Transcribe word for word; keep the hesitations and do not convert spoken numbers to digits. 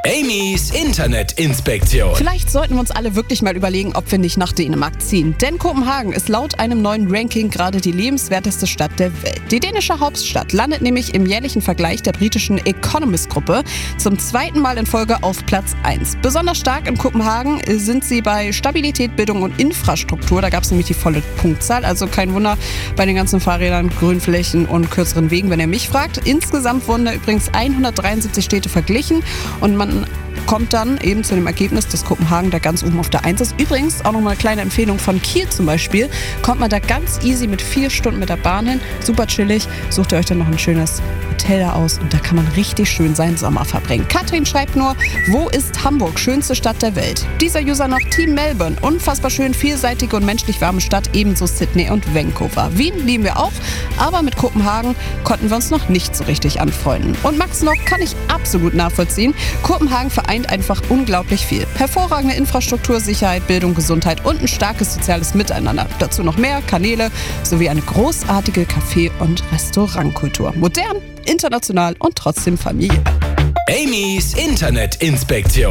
Amy's Internetinspektion. Vielleicht sollten wir uns alle wirklich mal überlegen, ob wir nicht nach Dänemark ziehen. Denn Kopenhagen ist laut einem neuen Ranking gerade die lebenswerteste Stadt der Welt. Die dänische Hauptstadt landet nämlich im jährlichen Vergleich der britischen Economist-Gruppe zum zweiten Mal in Folge auf Platz eins. Besonders stark in Kopenhagen sind sie bei Stabilität, Bildung und Infrastruktur. Da gab es nämlich die volle Punktzahl. Also kein Wunder bei den ganzen Fahrrädern, Grünflächen und kürzeren Wegen, wenn ihr mich fragt. Insgesamt wurden da übrigens hundertdreiundsiebzig Städte verglichen und man kommt dann eben zu dem Ergebnis, dass Kopenhagen da ganz oben auf der eins ist. Übrigens auch nochmal eine kleine Empfehlung von Kiel zum Beispiel. Kommt man da ganz easy mit vier Stunden mit der Bahn hin. Super chillig. Sucht ihr euch dann noch ein schönes Hotel da aus und da kann man richtig schön seinen Sommer verbringen. Katrin schreibt nur, wo ist Hamburg? Schönste Stadt der Welt. Dieser User noch Team Melbourne. Unfassbar schön, vielseitige und menschlich warme Stadt. Ebenso Sydney und Vancouver. Wien lieben wir auch, aber mit Kopenhagen konnten wir uns noch nicht so richtig anfreunden. Und Max noch, kann ich absolut nachvollziehen. Kopenhagen vereint einfach unglaublich viel. Hervorragende Infrastruktur, Sicherheit, Bildung, Gesundheit und ein starkes soziales Miteinander. Dazu noch mehr Kanäle sowie eine großartige Café- und Restaurantkultur. Modern, international und trotzdem familiär. Amy's Internetinspektion.